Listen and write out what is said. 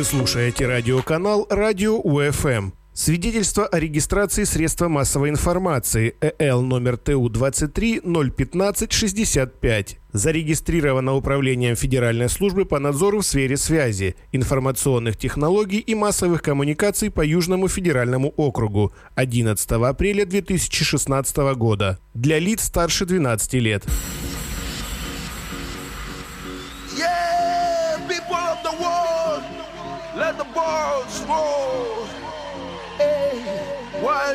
Вы слушаете радиоканал «Радио УФМ». Свидетельство о регистрации средства массовой информации ЭЛ номер ТУ-23 015-65. Зарегистрировано Управлением Федеральной службы по надзору в сфере связи, информационных технологий и массовых коммуникаций по Южному федеральному округу 11 апреля 2016 года для лиц старше 12 лет. Yeah, people of the world, let the balls roll.